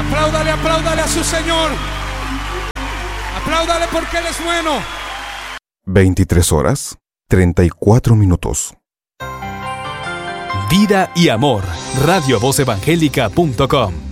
Apláudale, apláudale a su Señor. Apláudale porque Él es bueno. 23:34. Vida y amor. RadioVozEvangélica.com